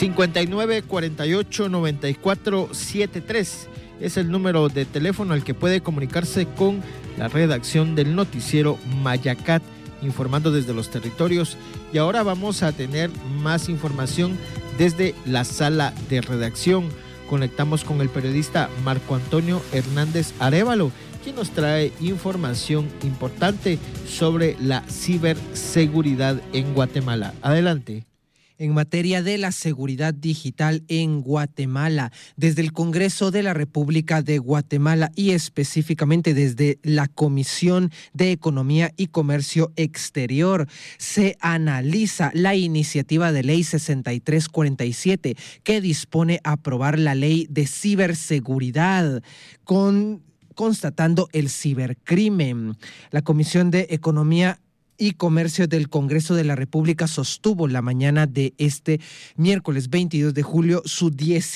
5948-9473. Es el número de teléfono al que puede comunicarse con la redacción del noticiero Mayacat, informando desde los territorios. Y ahora vamos a tener más información desde la sala de redacción. Conectamos con el periodista Marco Antonio Hernández Arévalo, quien nos trae información importante sobre la ciberseguridad en Guatemala. Adelante. En materia de la seguridad digital en Guatemala, desde el Congreso de la República de Guatemala y específicamente desde la Comisión de Economía y Comercio Exterior, se analiza la iniciativa de ley 6347 que dispone a aprobar la ley de ciberseguridad constatando el cibercrimen. La Comisión de Economía y Comercio del Congreso de la República sostuvo la mañana de este miércoles 22 de julio su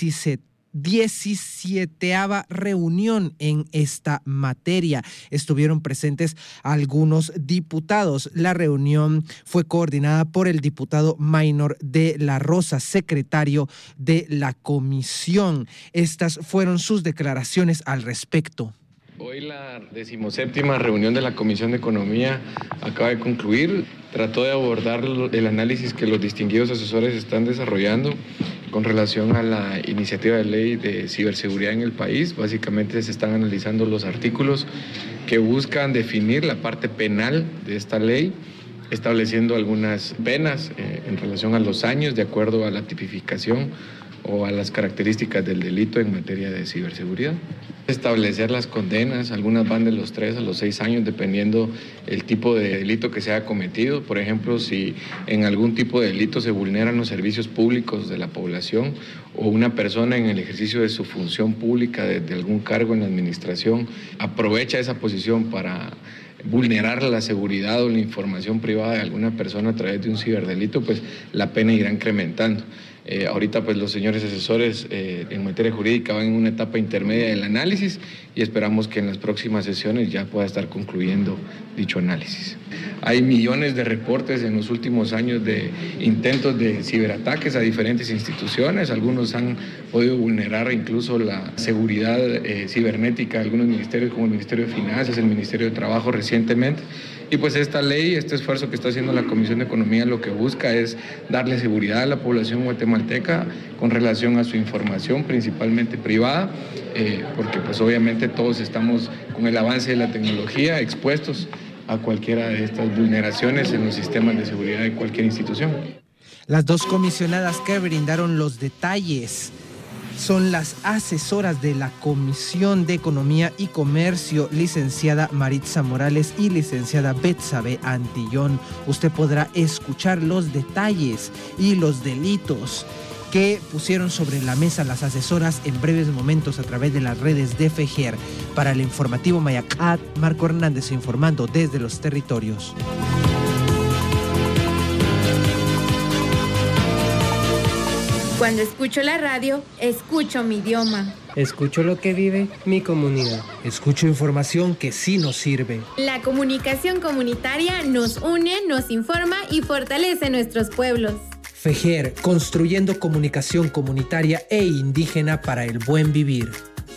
17ª reunión en esta materia. Estuvieron presentes algunos diputados. La reunión fue coordinada por el diputado Maynor de la Rosa, secretario de la comisión. Estas fueron sus declaraciones al respecto. Hoy la 17ª reunión de la Comisión de Economía acaba de concluir. Trató de abordar el análisis que los distinguidos asesores están desarrollando con relación a la iniciativa de ley de ciberseguridad en el país. Básicamente se están analizando los artículos que buscan definir la parte penal de esta ley, estableciendo algunas penas en relación a los años de acuerdo a la tipificación o a las características del delito en materia de ciberseguridad. Establecer las condenas, algunas van de los 3 a los 6 años dependiendo el tipo de delito que se haya cometido. Por ejemplo, si en algún tipo de delito se vulneran los servicios públicos de la población o una persona en el ejercicio de su función pública de algún cargo en la administración aprovecha esa posición para vulnerar la seguridad o la información privada de alguna persona a través de un ciberdelito, pues la pena irá incrementando. Ahorita pues los señores asesores en materia jurídica van en una etapa intermedia del análisis y esperamos que en las próximas sesiones ya pueda estar concluyendo dicho análisis. Hay millones de reportes en los últimos años de intentos de ciberataques a diferentes instituciones. Algunos han podido vulnerar incluso la seguridad cibernética de algunos ministerios como el Ministerio de Finanzas, el Ministerio de Trabajo recientemente. Y pues esta ley, este esfuerzo que está haciendo la Comisión de Economía lo que busca es darle seguridad a la población guatemalteca con relación a su información, principalmente privada, porque pues obviamente todos estamos con el avance de la tecnología expuestos a cualquiera de estas vulneraciones en los sistemas de seguridad de cualquier institución. Las dos comisionadas que brindaron los detalles son las asesoras de la Comisión de Economía y Comercio, licenciada Maritza Morales y licenciada Betsabe Antillón. Usted podrá escuchar los detalles y los delitos que pusieron sobre la mesa las asesoras en breves momentos a través de las redes de FEJER. Para el informativo Mayacat, Marco Hernández informando desde los territorios. Cuando escucho la radio, escucho mi idioma. Escucho lo que vive mi comunidad. Escucho información que sí nos sirve. La comunicación comunitaria nos une, nos informa y fortalece nuestros pueblos. FEJER, construyendo comunicación comunitaria e indígena para el buen vivir.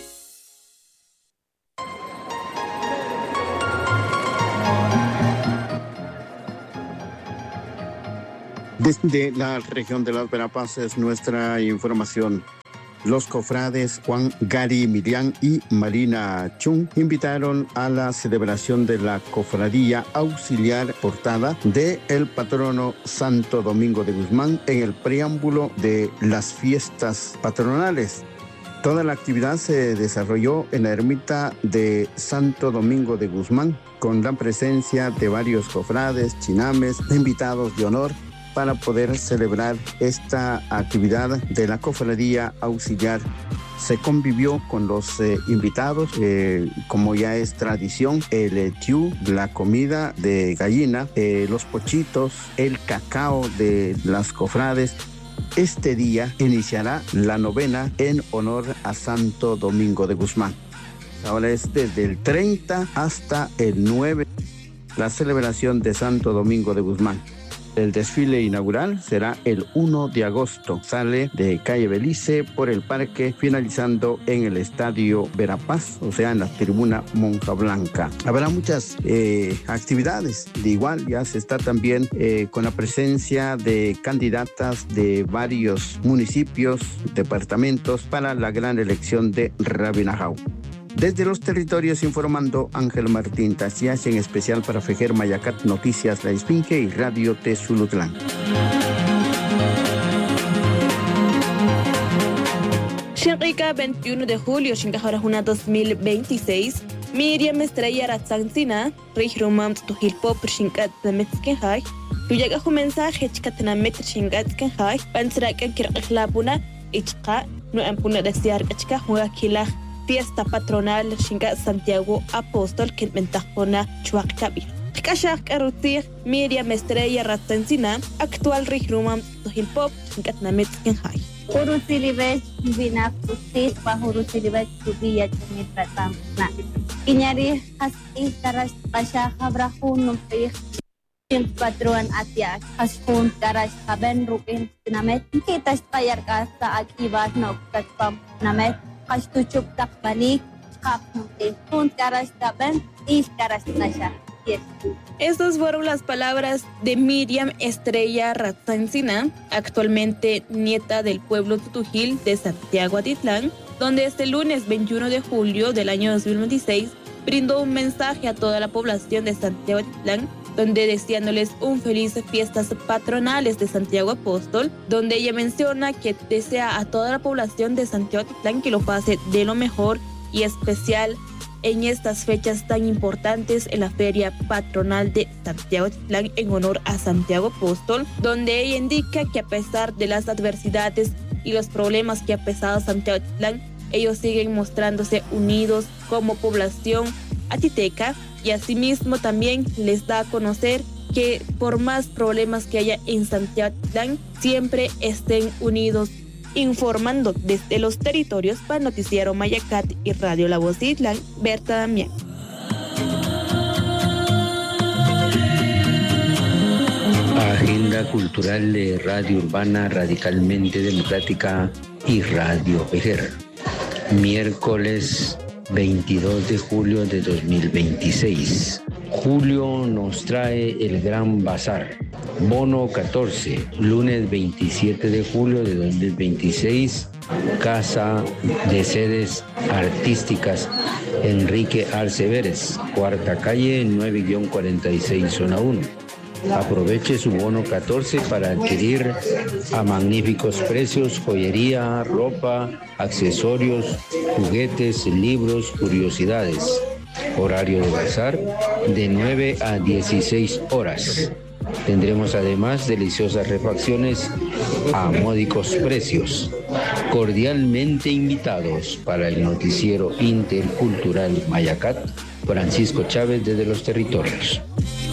Desde la región de Las Verapaces, nuestra información. Los cofrades Juan Gary Miriam y Marina Chung invitaron a la celebración de la cofradía auxiliar portada de el patrono Santo Domingo de Guzmán en el preámbulo de las fiestas patronales. Toda la actividad se desarrolló en la ermita de Santo Domingo de Guzmán, con la presencia de varios cofrades, chinames, invitados de honor, para poder celebrar esta actividad de la cofradía auxiliar. Se convivió con los invitados, como ya es tradición, el tiú, la comida de gallina, los pochitos, el cacao de las cofrades. Este día iniciará la novena en honor a Santo Domingo de Guzmán. Ahora es desde el 30 hasta el 9, la celebración de Santo Domingo de Guzmán. El desfile inaugural será el 1 de agosto. Sale de calle Belice por el parque, finalizando en el estadio Verapaz, o sea, en la tribuna Monja Blanca. Habrá muchas actividades. De igual, ya se está también con la presencia de candidatas de varios municipios, departamentos para la gran elección de Rabinajau. Desde los territorios informando Ángel Martín Tacias, en especial para Fejer Mayacat Noticias La Esfinge y Radio Tezulutlán. Shinrica 21 de julio, Shinkajorajuna 2026, Miriam Estrella Ratzancina, Rijrumam Tuhilpop Shinkat Metzkenhaj, Tuyaga un mensaje Chikatana Metzkenhaj, Pansrakan Kirklapuna, Ichka, no ampuna desear Chka Huakilaj. Fiesta patronal Shinga Santiago Apóstol que mentajona Chuacabi. Kashak Arutir, Miriam Estrella Ratzancina, actual Rijrumam Tuhilpop, Shingatnamet Kenhai. Urusilibes, Vinapustis, Pahurusilibes, Subia, Chemitratam. Inyari Hasi, Taras, Pasha, Habrahun, Numpih, Patron Atia, Hasun, Taras, Haben, Rukin, Namet, Kita Spayar Kasa, Akiva, Nokatpam, Namet. Kastuchuk takbalik, kapnute, un karastaben y karastasha. Estas fueron las palabras de Miriam Estrella Ratzancina, actualmente nieta del pueblo tutujil de Santiago Atitlán, donde este lunes 21 de julio del año 2026 brindó un mensaje a toda la población de Santiago Atitlán, donde deseándoles un feliz fiestas patronales de Santiago Apóstol, donde ella menciona que desea a toda la población de Santiago Atitlán que lo pase de lo mejor y especial en estas fechas tan importantes en la feria patronal de Santiago Atitlán en honor a Santiago Apóstol, donde ella indica que a pesar de las adversidades y los problemas que ha pesado Santiago Atitlán, ellos siguen mostrándose unidos como población atiteca, y asimismo también les da a conocer que por más problemas que haya en Santiago Atitlán, siempre estén unidos. Informando desde los territorios para Noticiero Mayacat y Radio La Voz de Itlán, Berta Damián. Agenda cultural de Radio Urbana Radicalmente Democrática y Radio Fejer. Miércoles 22 de julio de 2026. Julio nos trae el Gran Bazar. Bono 14, lunes 27 de julio de 2026, Casa de Sedes Artísticas Enrique Arce Vélez, Cuarta Calle, 9-46, Zona 1. Aproveche su bono 14 para adquirir a magníficos precios joyería, ropa, accesorios, juguetes, libros, curiosidades. Horario de bazar de 9 a 16 horas. Tendremos además deliciosas refacciones a módicos precios. Cordialmente invitados para el noticiero intercultural Mayacat, Francisco Chávez desde los territorios.